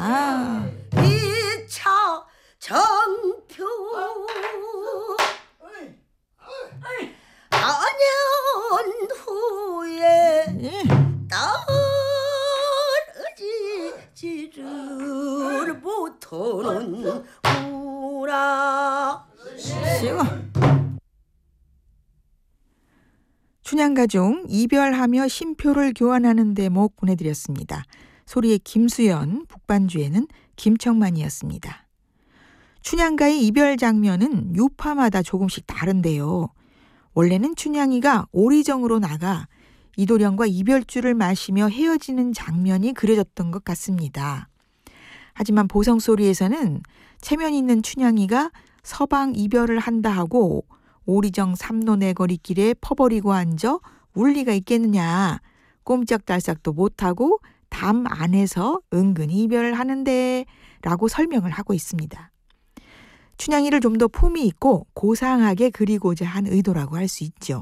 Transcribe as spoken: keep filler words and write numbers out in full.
아. 이 차 정표 사 년 후에 떨어지지를 못하는 구라. 춘향가족 이별하며 심표를 교환하는 대목 보내드렸습니다. 소리의 김수연, 북반주에는 김청만이었습니다. 춘향가의 이별 장면은 유파마다 조금씩 다른데요. 원래는 춘향이가 오리정으로 나가 이도령과 이별주를 마시며 헤어지는 장면이 그려졌던 것 같습니다. 하지만 보성소리에서는 체면 있는 춘향이가 서방 이별을 한다 하고 오리정 삼로내거리길에 퍼버리고 앉아 울 리가 있겠느냐. 꼼짝달싹도 못하고 담 안에서 은근히 이별을 하는데 라고 설명을 하고 있습니다. 춘향이를 좀 더 품위 있고 고상하게 그리고자 한 의도라고 할 수 있죠.